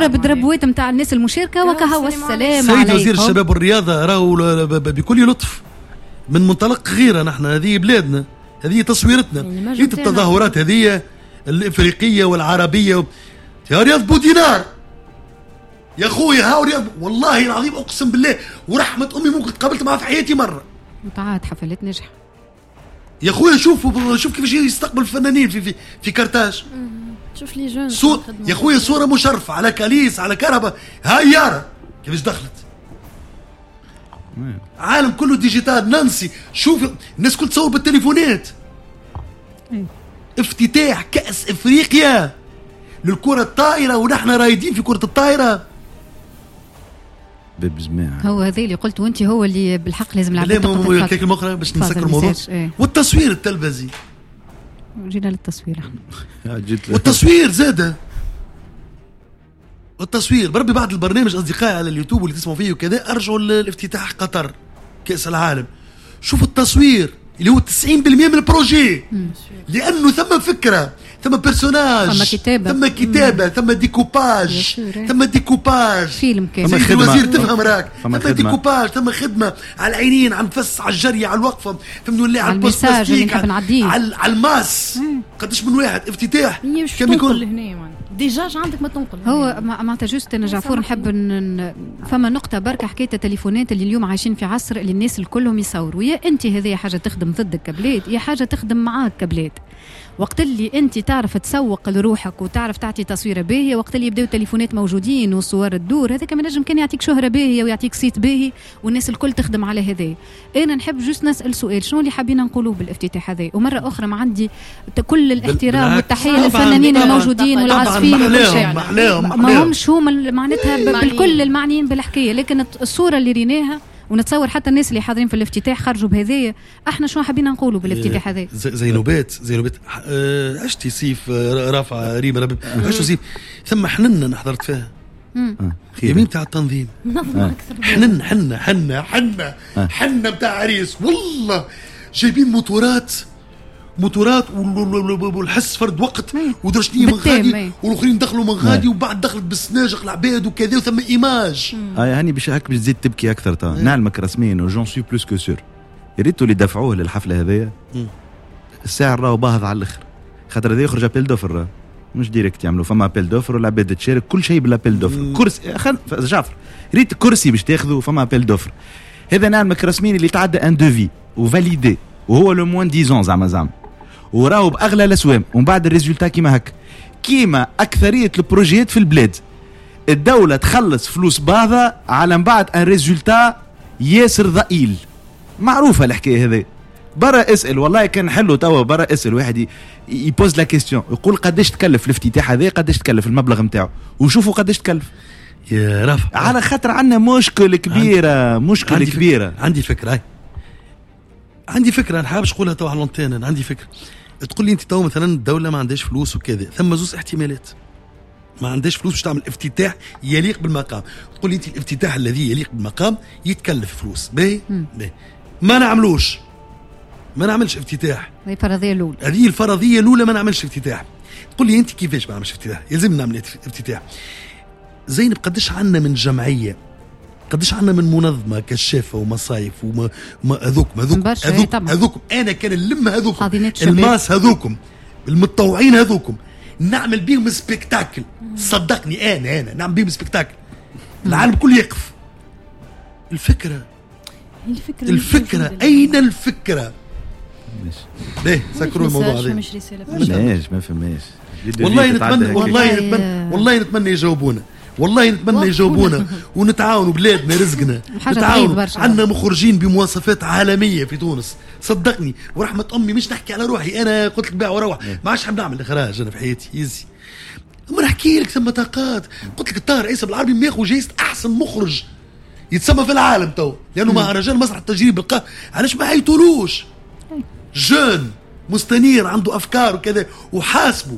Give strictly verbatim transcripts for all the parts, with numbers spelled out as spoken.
صوره بالدربوات نتاع الناس المشاركه وكهو السلام عليكم. سيد وزير الشباب والرياضه راهو بكل لطف من منطلق غيره، نحن هذه بلادنا، هذه تصويرتنا. يعني التظاهرات هذه الافريقيه والعربيه يا رياض بودينار يا خويا، ها رياض والله العظيم اقسم بالله ورحمه امي ممكن تقابلت معها في حياتي مره. متعاد حفلات نجح يا خويا. شوف شوف كيفاش يستقبل الفنانين في في في كارتاج. شوف لي جون صور يا خويا، صوره مشرفه على كاليس على كهرباء. هاي يارا كيفاش دخلت عالم كله ديجيتال. نانسي شوف الناس كل تصور بالتليفونات. افتتاح كأس افريقيا للكرة الطائرة ونحن رايدين في كرة الطائرة. هو هذا اللي قلت وانت هو اللي بالحق لازم نلعب لا كلمة أخرى باش نسكر الموضوع. ايه. والتصوير التلفزي جينا للتصوير والتصوير زادة التصوير بربي بعد البرنامج أصدقائي على اليوتيوب واللي تسمعوا فيه وكذا أرجعوا الافتتاح قطر كأس العالم. شوف التصوير اللي هو تسعين بالمئة من البروجي، لأنه ثم فكرة، ثم بيرسوناج، ثم كتابة، ثم كتابة، ثم ديكوباج، ثم ديكوباج فيلم كامل. ثم الوزير تفهم راك، ثم ديكوباج، ثم خدمة على العينين، على النفس، على الجري، على الوقفة، ثم نولي على البوست بلاستيك، على, على, على الماس. قداش من واحد افتتاح كم يكون لهنا ديجا عندك ما تنقل. هو ما تجوست انا جعفور نحب ن... فما نقطه بركه حكايه التليفونات اللي اليوم عايشين في عصر اللي الناس الكلهم يصوروا. يا انت هذه حاجه تخدم ضدك كبلاد، يا حاجه تخدم معاك كبلاد. وقت اللي انت تعرف تسوق لروحك وتعرف تعطي تصويره باهيه، وقت اللي يبداو التليفونات موجودين والصور الدور، هذا كمان نجم كان يعطيك شهره باهيه ويعطيك صيت باهي والناس الكل تخدم على هذا. انا نحب جوست نسال سؤال، شنو اللي حابين نقولوه بالافتتاح هذا؟ ومره اخرى ما عندي كل الاحترام والتحيه للفنانين الموجودين والعازفين وكل شيء، ما همش هما معناتها بالكل المعنيين بالحكايه، لكن الصوره اللي ريناها ونتصور حتى الناس اللي حاضرين في الافتتاح خرجوا بهذايا. احنا شنو حابين نقولوا بالافتتاح هذا؟ زينوبات زينوبات عشتي سيف رافعه ريما ربي عشتوا سيف ثم حننا انا حضرت فيها يمين بتاع التنظيم حنن حنا حنا حنا حنا بتاع عريس والله جايبين موتورات موتورات والحس فرد وقت ودرجتني من غادي والاخرين دخلوا من غادي وبعد دخلت بالسناجق العباد وكذا وثم ايماج. اه هاني باش هكا باش تزيد تبكي اكثر. تا نعلمك رسميا وجون سوي بلوس كو سور يا ريتو اللي دفعوه للحفله هذيا السعر راهو باهظ على الاخر، خاطر هذا يخرج ابيل دوفر مش ديريكت يعملوا فما ابيل دوفر والعباد تشارك كل شيء بالابيل دوفر. كرسي خل جعفر ريت كرسي باش تاخذوا فما ابيل دوفر. هذا نعلمك رسميا اللي تعدى ان دوفي وفاليدي وهو لو موان ديزون زعما زعما وراهو باغلى الاسوام ومن بعد الريزولتا كيما هكا كيما اكثريه البروجيات في البلاد. الدوله تخلص فلوس باهظه على من بعد ان ريزولتا ياسر ضئيل. معروفه الحكايه هذه. برا اسال والله كان حلو توا برا اسال واحد يبوز لا كيستيون يقول قداش تكلف الافتتاح هذا، قداش تكلف المبلغ نتاعو وشوفوا قداش تكلف يا رافع. على خاطر عندنا مشكله كبيره مشكله عندي كبيره فكرة. عندي فكره هاي عندي فكره انا حابش نقولها تو على لونتين. عندي فكره تقول لي انت تو مثلا الدوله ما عندهاش فلوس وكذا، ثم زوز احتمالات. ما عندهاش فلوس باش تعمل افتتاح يليق بالمقام. تقول لي انت الافتتاح الذي يليق بالمقام يتكلف فلوس باهي باهي ما نعملوش ما نعملش افتتاح. هذه الفرضيه الاولى هذه الفرضيه الاولى ما نعملش افتتاح. تقول لي انت كيفاش ما نعملش افتتاح؟ يلزم نعمل افتتاح. زينب قداش عندنا من جمعيه، قداش عندنا من منظمه كشافه ومصايف وما هذوك هذوك هذوك هذوك انا كان نلم هذوك الماس هذوكم المتطوعين هذوكم نعمل بيهم سبيكتاكل. صدقني انا انا نعمل بيهم سبيكتاكل العالم كله يقف. الفكره الفكره الفكره اين الفكره؟ ليه سكروا الموضوع هذا؟ مش ما فهمناش والله نتمنى والله نتمنى والله نتمنى يجاوبونا والله نتمنى يجاوبونا ونتعاونوا بلادنا رزقنا نتعاونوا. عندنا مخرجين بمواصفات عالميه في تونس صدقني ورحمه امي مش نحكي على روحي انا قلت لك بيع وروح ما عادش حاب نعمل اخراج انا في حياتي يزي. اما نحكي لك ثم طاقات. قلت لك الطاهر عيسى بالعربي ماخذ جايزه احسن مخرج يتسمى في العالم تو لانه مهرجان مسرح التجريب بالقاهره. علاش ما عيطولوش؟ جون مستنير عنده افكار وكذا وحاسبه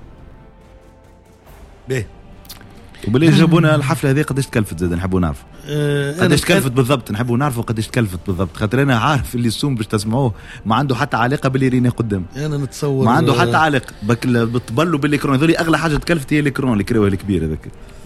باهي. وبالله جابونا الحفله هذه قداش تكلفت زاد نحبوا نعرف أه قداش تكلفت بالضبط نحبوا نعرفوا قداش تكلفت بالضبط خاطر انا عارف اللي السوم باش تسمعوه ما عنده حتى علاقه باللي رينا قدام. انا نتصور ما عنده حتى علاقه بالطبل وبالاكرون هذول اغلى حاجه تكلفت هي الاكرون الكروه الكبير هذاك.